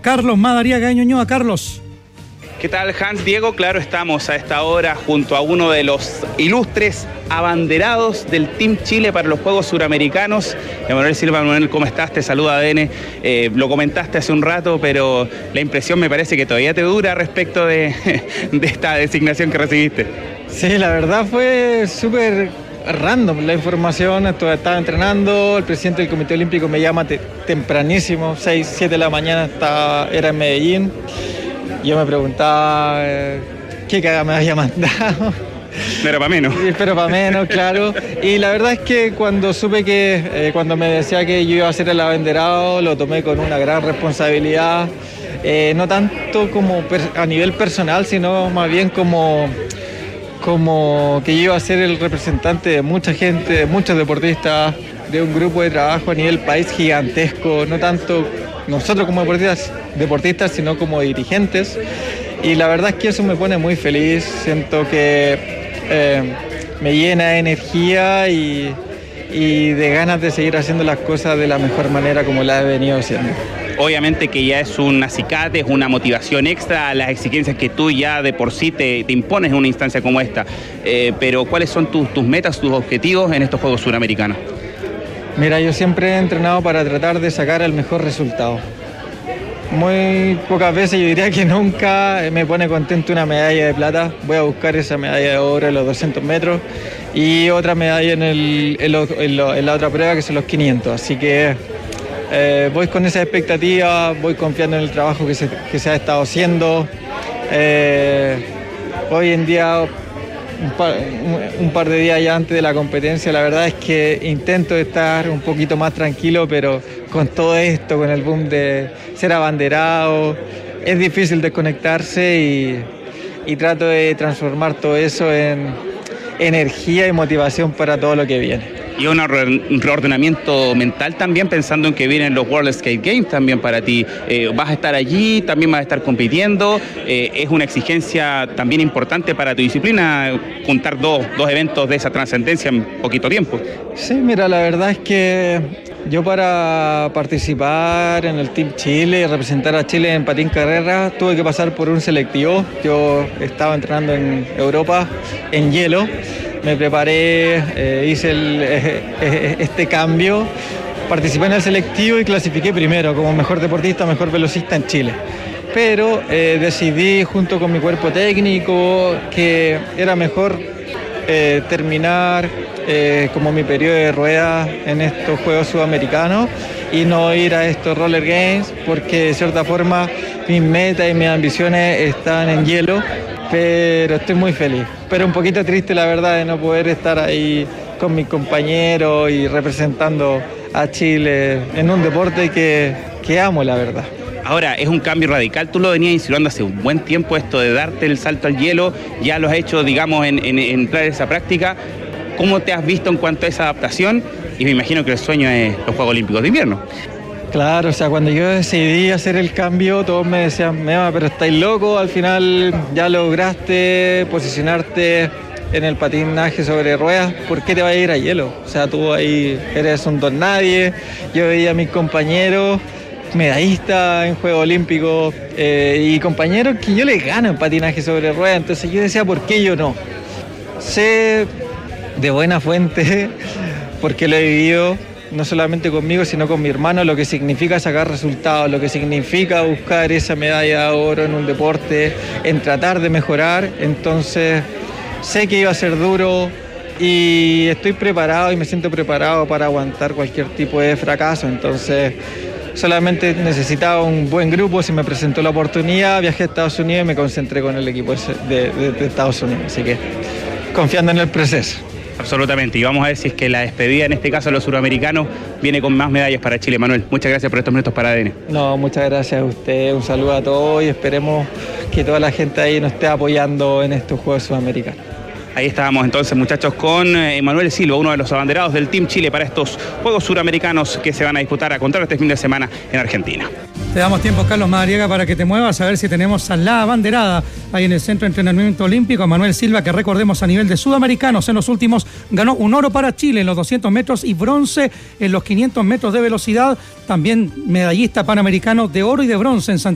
Carlos Madariaga de Ñuñoa. Carlos. ¿Qué tal, Hans? Diego, claro, estamos a esta hora junto a uno de los ilustres abanderados del Team Chile para los Juegos Suramericanos. Emanuel Silva. Emanuel, ¿cómo estás? Te saluda ADN. Lo comentaste hace un rato, pero la impresión me parece que todavía te dura respecto de esta designación que recibiste. Sí, la verdad fue súper random la información. Estaba entrenando, el presidente del Comité Olímpico me llama tempranísimo, 6, 7 de la mañana, era en Medellín. Yo me preguntaba qué caga me había mandado. No era para menos. Pero para menos, claro. Y la verdad es que cuando supe que, cuando me decía que yo iba a ser el abanderado, lo tomé con una gran responsabilidad. No tanto como a nivel personal, sino más bien como que yo iba a ser el representante de mucha gente, de muchos deportistas, de un grupo de trabajo a nivel país gigantesco, no tanto nosotros como deportistas, sino como dirigentes. Y la verdad es que eso me pone muy feliz. Siento que me llena de energía y de ganas de seguir haciendo las cosas de la mejor manera como la he venido haciendo. Obviamente que ya es un acicate, es una motivación extra a las exigencias que tú ya de por sí te impones en una instancia como esta. Pero ¿cuáles son tus metas, tus objetivos en estos Juegos Suramericanos? Mira, yo siempre he entrenado para tratar de sacar el mejor resultado. Muy pocas veces, yo diría que nunca, me pone contento una medalla de plata. Voy a buscar esa medalla de oro en los 200 metros y otra medalla en la otra prueba, que son los 500. Así que voy con esa expectativa, voy confiando en el trabajo que se ha estado haciendo. Hoy en día, un par de días ya antes de la competencia, la verdad es que intento estar un poquito más tranquilo, pero con todo esto, con el boom de ser abanderado, es difícil desconectarse y trato de transformar todo eso en energía y motivación para todo lo que viene. Y un reordenamiento mental también, pensando en que vienen los World Skate Games también para ti. Vas a estar allí, también vas a estar compitiendo. Es una exigencia también importante para tu disciplina, juntar dos eventos de esa trascendencia en poquito tiempo. Sí, mira, la verdad es que yo para participar en el Team Chile y representar a Chile en patín carrera tuve que pasar por un selectivo. Yo estaba entrenando en Europa en hielo. Me preparé, hice este cambio, participé en el selectivo y clasifiqué primero como mejor deportista, mejor velocista en Chile. Pero decidí junto con mi cuerpo técnico que era mejor terminar como mi periodo de ruedas en estos Juegos Sudamericanos y no ir a estos Roller Games, porque de cierta forma mis metas y mis ambiciones están en hielo. Pero estoy muy feliz, pero un poquito triste la verdad de no poder estar ahí con mis compañeros y representando a Chile en un deporte que amo, la verdad. Ahora, es un cambio radical, tú lo venías insinuando hace un buen tiempo, esto de darte el salto al hielo, ya lo has hecho, digamos, en entrar en esa práctica. ¿Cómo te has visto en cuanto a esa adaptación? Y me imagino que el sueño es los Juegos Olímpicos de Invierno. Claro, o sea, cuando yo decidí hacer el cambio, todos me decían, Mema, pero estáis loco, al final ya lograste posicionarte en el patinaje sobre ruedas, ¿por qué te vas a ir a hielo? O sea, tú ahí eres un don nadie. Yo veía a mis compañeros medallistas en Juegos Olímpicos y compañeros que yo les gano en patinaje sobre ruedas, entonces yo decía, ¿por qué yo no? Sé de buena fuente, porque lo he vivido, no solamente conmigo, sino con mi hermano, lo que significa sacar resultados, lo que significa buscar esa medalla de oro en un deporte, en tratar de mejorar. Entonces, sé que iba a ser duro y estoy preparado y me siento preparado para aguantar cualquier tipo de fracaso. Entonces, solamente necesitaba un buen grupo, se me presentó la oportunidad, viajé a Estados Unidos y me concentré con el equipo de Estados Unidos. Así que, confiando en el proceso. Absolutamente, y vamos a ver si es que la despedida, en este caso de los suramericanos, viene con más medallas para Chile. Manuel, muchas gracias por estos minutos para ADN. No, muchas gracias a usted, un saludo a todos y esperemos que toda la gente ahí nos esté apoyando en estos Juegos Sudamericanos. Ahí estábamos entonces, muchachos, con Emanuel Silva, uno de los abanderados del Team Chile para estos Juegos Suramericanos que se van a disputar a contar este fin de semana en Argentina. Te damos tiempo, Carlos Madariaga, para que te muevas a ver si tenemos a la abanderada ahí en el Centro de Entrenamiento Olímpico, Manuel Silva, que recordemos a nivel de sudamericanos en los últimos ganó un oro para Chile en los 200 metros y bronce en los 500 metros de velocidad, también medallista panamericano de oro y de bronce en Santiago.